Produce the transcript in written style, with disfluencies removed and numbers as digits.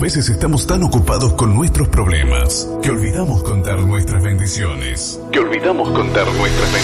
veces estamos tan ocupados con nuestros problemas que olvidamos contar nuestras bendiciones.